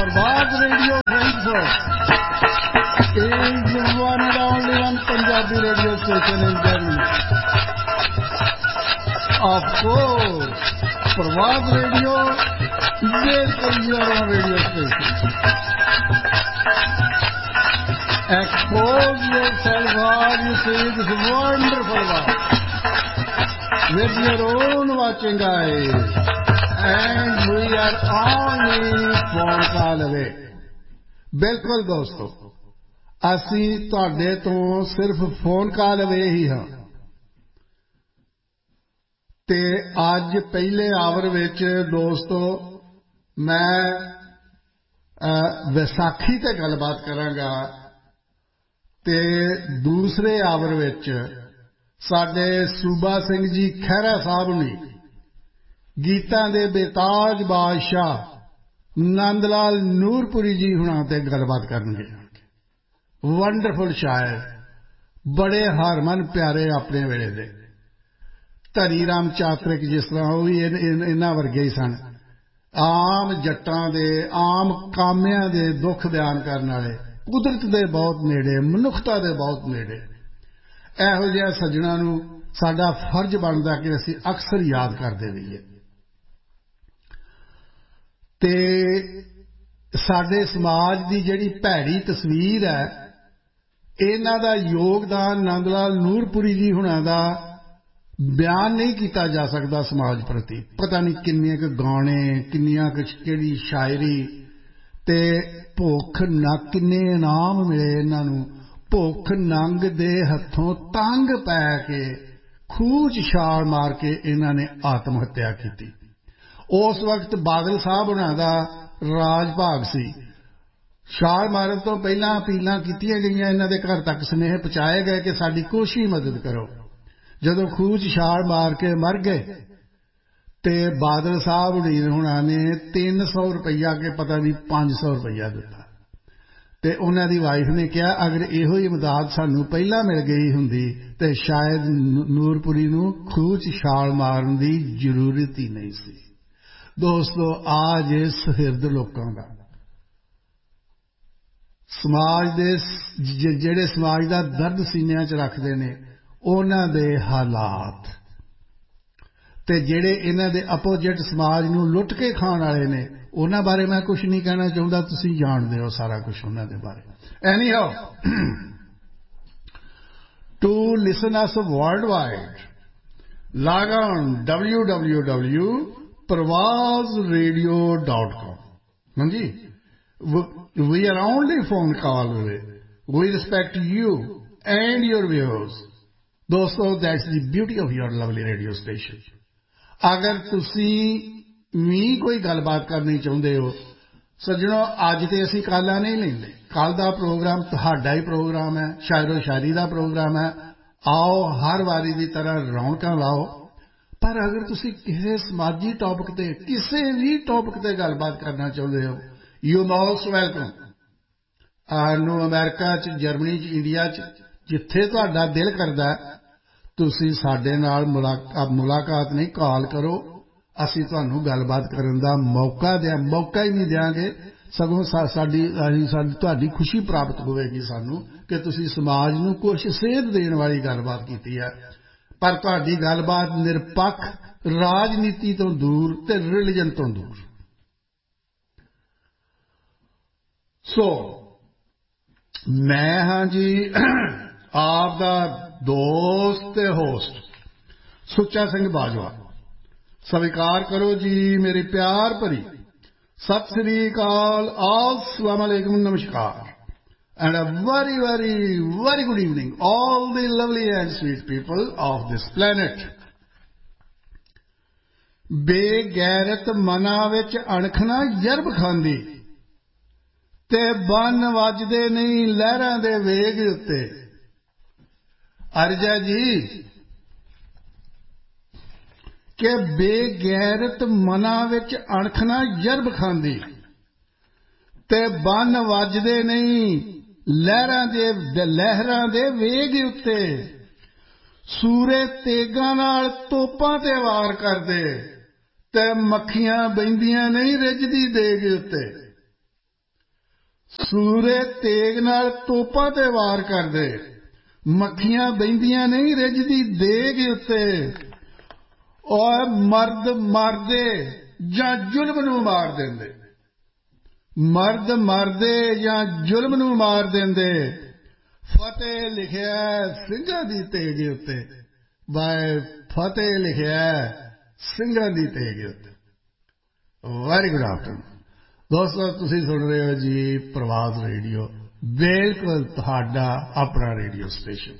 Parwaz Radio Frankfurt is one and only one Punjabi radio station in Germany. Of course, Parwaz Radio is your own radio station. Expose yourself while you see this wonderful world with your own watching eyes. And we are only phone call away. बिल्कुल दोस्तों, ਅਸੀਂ ਤੁਹਾਡੇ ਤੋਂ ਸਿਰਫ phone call ਅਵੇ ਹੀ ਹਾਂ ਤੇ ਅੱਜ ਪਹਿਲੇ ਆਵਰ ਵਿੱਚ ਦੋਸਤੋ ਮੈਂ ਵਿਸਾਖੀ ਤੇ ਗੱਲਬਾਤ ਕਰਾਂਗਾ ਤੇ ਦੂਸਰੇ ਆਵਰ ਵਿੱਚ ਸਾਡੇ ਸੂਬਾ ਸਿੰਘ ਜੀ ਖਹਿਰਾ ਸਾਹਿਬ ਨੇ ਗੀਤਾਂ ਦੇ ਬੇਤਾਜ ਬਾਦਸ਼ਾਹ ਨੰਦ ਲਾਲ ਨੂਰਪੁਰੀ ਜੀ ਹੁਣਾਂ ਤੇ ਗੱਲਬਾਤ ਕਰਨਗੇ। ਵੰਡਰਫੁਲ ਸ਼ਾਇਰ, ਬੜੇ ਹਰਮਨ ਪਿਆਰੇ ਆਪਣੇ ਵੇਲੇ ਦੇ। ਧਨੀ ਰਾਮ ਚਾਤਰਿਕ ਜਿਸ ਤਰ੍ਹਾਂ ਉਹ ਵੀ ਇਹਨਾਂ ਵਰਗੇ ਹੀ ਸਨ, ਆਮ ਜੱਟਾਂ ਦੇ ਆਮ ਕਾਮਿਆਂ ਦੇ ਦੁੱਖ ਬਿਆਨ ਕਰਨ ਵਾਲੇ, ਕੁਦਰਤ ਦੇ ਬਹੁਤ ਨੇੜੇ, ਮਨੁੱਖਤਾ ਦੇ ਬਹੁਤ ਨੇੜੇ। ਇਹੋ ਜਿਹੇ ਸੱਜਣਾਂ ਨੂੰ ਸਾਡਾ ਫਰਜ਼ ਬਣਦਾ ਕਿ ਅਸੀਂ ਅਕਸਰ ਯਾਦ ਕਰਦੇ ਰਹੀਏ। ਤੇ ਸਾਡੇ ਸਮਾਜ ਦੀ ਜਿਹੜੀ ਭੈੜੀ ਤਸਵੀਰ ਹੈ, ਇਹਨਾਂ ਦਾ ਯੋਗਦਾਨ ਨੰਦ ਲਾਲ ਨੂਰਪੁਰੀ ਜੀ ਹੁਣਾਂ ਦਾ ਬਿਆਨ ਨਹੀਂ ਕੀਤਾ ਜਾ ਸਕਦਾ ਸਮਾਜ ਪ੍ਰਤੀ। ਪਤਾ ਨਹੀਂ ਕਿੰਨੇ ਕੁ ਗਾਣੇ, ਕਿੰਨੀਆਂ ਕੁ ਕਿਹੜੀ ਸ਼ਾਇਰੀ ਤੇ ਭੁੱਖ ਨੰਗ, ਕਿੰਨੇ ਇਨਾਮ ਮਿਲੇ ਇਹਨਾਂ ਨੂੰ। ਭੁੱਖ ਨੰਗ ਦੇ ਹੱਥੋਂ ਤੰਗ ਪੈ ਕੇ ਖੂਹ 'ਚ ਛਾਲ ਮਾਰ ਕੇ ਇਹਨਾਂ ਨੇ ਆਤਮ ਹੱਤਿਆ ਕੀਤੀ। ਉਸ ਵਕਤ ਬਾਦਲ ਸਾਹਿਬ ਹੁਣਾਂ ਦਾ ਰਾਜ ਭਾਗ ਸੀ। ਛਾਲ ਮਾਰਨ ਤੋਂ ਪਹਿਲਾਂ ਅਪੀਲਾਂ ਕੀਤੀਆਂ ਗਈਆਂ, ਇਹਨਾਂ ਦੇ ਘਰ ਤੱਕ ਸੁਨੇਹੇ ਪਹੁੰਚਾਏ ਗਏ ਕਿ ਸਾਡੀ ਕੁਛ ਹੀ ਮਦਦ ਕਰੋ। ਜਦੋਂ ਖੂਹ 'ਚ ਛਾਲ ਮਾਰ ਕੇ ਮਰ ਗਏ ਤੇ ਬਾਦਲ ਸਾਹਿਬ ਹੁਣਾਂ ਨੇ 300 ਰੁਪਈਆ ਕੇ ਪਤਾ ਨਹੀਂ 500 ਰੁਪਈਆ ਦਿੱਤਾ ਤੇ ਉਹਨਾਂ ਦੀ ਵਾਈਫ ਨੇ ਕਿਹਾ ਅਗਰ ਇਹੋ ਹੀ ਇਮਦਾਦ ਸਾਨੂੰ ਪਹਿਲਾਂ ਮਿਲ ਗਈ ਹੁੰਦੀ ਤੇ ਸ਼ਾਇਦ ਨੂਰਪੁਰੀ ਨੂੰ ਖੂਹ 'ਚ ਛਾਲ ਮਾਰਨ ਦੀ ਜ਼ਰੂਰਤ ਹੀ ਨਹੀਂ ਸੀ। ਦੋਸਤੋ, ਆਜ ਸੁਹਿਰਦ ਲੋਕਾਂ ਦਾ, ਸਮਾਜ ਦੇ ਜਿਹੜੇ ਸਮਾਜ ਦਾ ਦਰਦ ਸੀਨਿਆਂ 'ਚ ਰੱਖਦੇ ਨੇ, ਉਹਨਾਂ ਦੇ ਹਾਲਾਤ ਤੇ ਜਿਹੜੇ ਇਹਨਾਂ ਦੇ ਅਪੋਜਿਟ ਸਮਾਜ ਨੂੰ ਲੁੱਟ ਕੇ ਖਾਣ ਵਾਲੇ ਨੇ, ਉਹਨਾਂ ਬਾਰੇ ਮੈਂ ਕੁਝ ਨਹੀਂ ਕਹਿਣਾ ਚਾਹੁੰਦਾ। ਤੁਸੀਂ ਜਾਣਦੇ ਹੋ ਸਾਰਾ ਕੁਝ ਉਹਨਾਂ ਦੇ ਬਾਰੇ। ਐਨੀਹਾਉ, to listen us world wide, log on www.parwazradio.com. ਹਾਂਜੀ, we are only phone call away. We respect you and your viewers. ਦੋਸਤੋ, that's the beauty of your lovely radio station. ਅਗਰ ਤੁਸੀਂ ਵੀ ਕੋਈ ਗੱਲਬਾਤ ਕਰਨੀ ਚਾਹੁੰਦੇ ਹੋ ਸੱਜਣੋ, ਅੱਜ ਤੇ ਅਸੀਂ ਕਾਲਾਂ ਨਹੀਂ ਲੈਂਦੇ। ਕੱਲ ਦਾ ਪ੍ਰੋਗਰਾਮ ਤੁਹਾਡਾ ਹੀ ਪ੍ਰੋਗਰਾਮ ਹੈ, ਸ਼ਾਇਰੋ ਸ਼ਾਇਰੀ ਦਾ ਪ੍ਰੋਗਰਾਮ ਹੈ। ਆਓ, ਹਰ ਵਾਰੀ ਦੀ ਤਰ੍ਹਾਂ ਰੌਣਕਾਂ ਲਾਓ। ਪਰ ਅਗਰ ਤੁਸੀਂ ਕਿਸੇ ਸਮਾਜੀ ਟੌਪਿਕ ਤੇ, ਕਿਸੇ ਵੀ ਟੌਪਿਕ ਤੇ ਗੱਲਬਾਤ ਕਰਨਾ ਚਾਹੁੰਦੇ ਹੋ, ਯੂ ਮੋਸਟ ਵੈਲਕਮ। ਨੂੰ ਅਮਰੀਕਾ 'ਚ, ਜਰਮਨੀ 'ਚ, ਇੰਡੀਆ 'ਚ, ਜਿੱਥੇ ਤੁਹਾਡਾ ਦਿਲ ਕਰਦਾ ਤੁਸੀਂ ਸਾਡੇ ਨਾਲ ਮੁਲਾਕਾਤ ਨਹੀਂ, ਕਾਲ ਕਰੋ। ਅਸੀਂ ਤੁਹਾਨੂੰ ਗੱਲਬਾਤ ਕਰਨ ਦਾ ਮੌਕਾ ਹੀ ਨਹੀਂ ਦਿਆਂਗੇ, ਸਗੋਂ ਤੁਹਾਡੀ ਖੁਸ਼ੀ ਪ੍ਰਾਪਤ ਹੋਵੇਗੀ ਸਾਨੂੰ ਕਿ ਤੁਸੀਂ ਸਮਾਜ ਨੂੰ ਕੁਝ ਸੇਧ ਦੇਣ ਵਾਲੀ ਗੱਲਬਾਤ ਕੀਤੀ ਹੈ। ਪਰ ਤੁਹਾਡੀ ਗੱਲਬਾਤ ਨਿਰਪੱਖ, ਰਾਜਨੀਤੀ ਤੋਂ ਦੂਰ ਤੇ ਰਿਲੀਜਨ ਤੋਂ ਦੂਰ। ਸੋ ਮੈਂ ਹਾਂ ਜੀ ਆਪ ਦਾ ਦੋਸਤ ਤੇ ਹੋਸਟ ਸੁੱਚਾ ਸਿੰਘ ਬਾਜਵਾ। ਸਵੀਕਾਰ ਕਰੋ ਜੀ ਮੇਰੀ ਪਿਆਰ ਭਰੀ ਸਤਿ ਸ੍ਰੀ ਅਕਾਲ, अस्सलाम वालेकुम, नमस्कार, and a very, very, very good evening, all the lovely and sweet people of this planet. ਬੇਗੈਰਤ ਮਨਾਂ ਵਿੱਚ ਅਣਖ ਨਾ ਯਰਬ ਖਾਂਦੀ ਤੇ ਬੰਨ ਵੱਜਦੇ ਨਹੀਂ ਲਹਿਰਾਂ ਦੇ ਵੇਗ ਉੱਤੇ। ਅਰਜਾ ਜੀ ਕਿ ਬੇਗੈਰਤ ਮਨਾਂ ਵਿੱਚ ਅਣਖ ਨਾ ਯਰਬ ਖਾਂਦੀ ਤੇ ਬੰਨ ਵੱਜਦੇ ਨਹੀਂ ਲਹਿਰਾਂ ਦੇ ਵੇਗ ਉੱਤੇ। ਸੂਰੇ ਤੇਗਾਂ ਨਾਲ ਤੋਪਾਂ ਤੇ ਵਾਰ ਕਰਦੇ ਤੇ ਮੱਖੀਆਂ ਬਹਿੰਦੀਆਂ ਨਹੀਂ ਰਿੱਝਦੀ ਦੇਗ ਉੱਤੇ। ਸੂਰੇ ਤੇਗ ਨਾਲ ਤੋਪਾਂ ਤੇ ਵਾਰ ਕਰਦੇ ਮੱਖੀਆਂ ਬਹਿੰਦੀਆਂ ਨਹੀਂ ਰਿੱਝਦੀ ਦੇਗ ਉੱਤੇ ਔਰ ਮਰਦ ਮਰਦੇ ਜਾਂ ਜ਼ੁਲਮ ਨੂੰ ਮਾਰ ਦਿੰਦੇ ਮਰਦ ਮਰਦੇ ਜਾਂ ਜ਼ੁਲਮ ਨੂੰ ਮਾਰ ਦਿੰਦੇ ਫਤਿਹ ਲਿਖਿਆ ਸਿੰਘਾਂ ਦੀ ਤੇਗ ਉੱਤੇ ਬਾਏ ਫਤਿਹ ਲਿਖਿਆ ਸਿੰਘਾਂ ਦੀ ਤੇਗ ਉੱਤੇ ਵੈਰੀ ਗੁੱਡ ਆਫਟਰਨੂਨ ਦੋਸਤੋ ਤੁਸੀਂ ਸੁਣ ਰਹੇ ਹੋ ਜੀ ਪ੍ਰਵਾਸ ਰੇਡੀਓ ਬਿਲਕੁਲ ਤੁਹਾਡਾ ਆਪਣਾ ਰੇਡੀਓ ਸਟੇਸ਼ਨ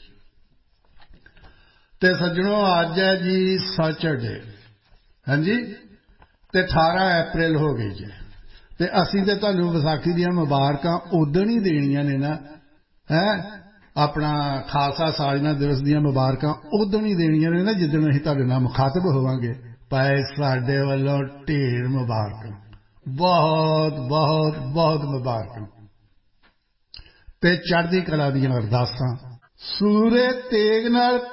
ਤੇ ਸੱਜਣੋ ਅੱਜ ਹੈ ਜੀ ਸੈਚਰਡੇ ਹਾਂਜੀ ਤੇ 18 ਅਪ੍ਰੈਲ ਹੋ ਗਈ ਜੀ ਤੇ ਅਸੀਂ ਤੇ ਤੁਹਾਨੂੰ ਵਿਸਾਖੀ ਦੀਆਂ ਮੁਬਾਰਕਾਂ ਉਦਣ ਹੀ ਦੇਣੀਆਂ ਨੇ ਨਾ ਹੈ ਆਪਣਾ ਖਾਲਸਾ ਸਾਜਨਾ ਦਿਵਸ ਦੀਆਂ ਮੁਬਾਰਕਾਂ ਉਦਣ ਹੀ ਦੇਣੀਆਂ ਨੇ ਨਾ ਜਿੱਦਣ ਅਸੀਂ ਤੁਹਾਡੇ ਨਾਲ ਮੁਖਾਤਬ ਹੋਵਾਂਗੇ ਭਾਈ ਸਾਡੇ ਵੱਲੋਂ ਢੇਰ ਮੁਬਾਰਕਾਂ ਬਹੁਤ ਬਹੁਤ ਬਹੁਤ ਮੁਬਾਰਕਾਂ ਤੇ ਚੜ੍ਹਦੀ ਕਲਾ ਦੀਆਂ ਅਰਦਾਸਾਂ ਸੂਰੇ ਤੇਗ ਨਾਲ